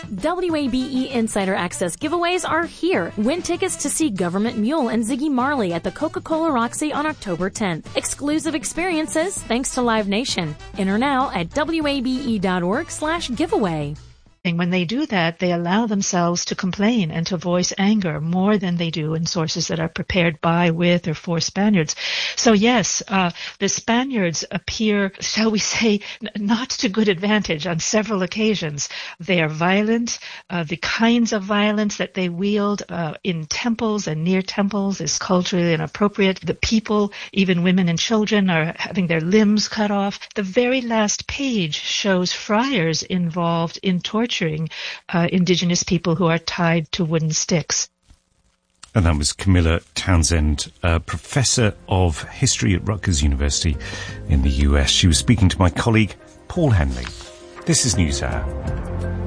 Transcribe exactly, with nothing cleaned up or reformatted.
W A B E Insider Access giveaways are here. Win tickets to see Government Mule and Ziggy Marley at the Coca-Cola Roxy on October tenth. Exclusive experiences thanks to Live Nation. Enter now at wabe.org slash giveaway. When they do that, they allow themselves to complain and to voice anger more than they do in sources that are prepared by, with, or for Spaniards. So yes, uh, the Spaniards appear, shall we say, n- not to good advantage on several occasions. They are violent. Uh, the kinds of violence that they wield uh, in temples and near temples is culturally inappropriate. The people, even women and children, are having their limbs cut off. The very last page shows friars involved in torture. Uh, indigenous people who are tied to wooden sticks. And that was Camilla Townsend, uh, Professor of History at Rutgers University in the U S. She was speaking to my colleague, Paul Henley. This is NewsHour.